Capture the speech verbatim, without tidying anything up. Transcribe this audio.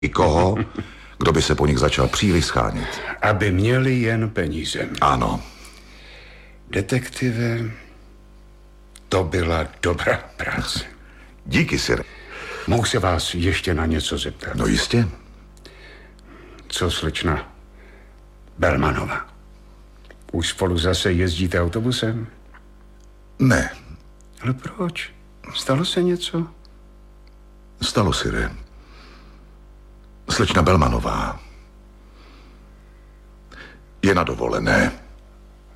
I koho, kdo by se po nich začal příliš schánět. Aby měli jen peníze. Ano. Detektive, to byla dobrá práce. Díky, sir. Mohu se vás ještě na něco zeptat? No jistě. Co slečna Belmanova? Už spolu zase jezdíte autobusem? Ne. Ale proč? Stalo se něco? Stalo, sire. Slečna Belmanová je na dovolené.